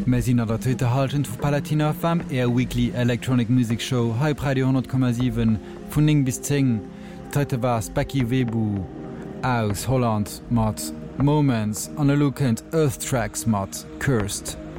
Mesinn an der Twitter halten vu Palatina FM Air Weekly Electronic Music Show Hype Radio 10,7 vun 9 bis 10. Heute wars Becky Webu aus Holland mat Moments an a Lookend Earth Tracks mat Cursed.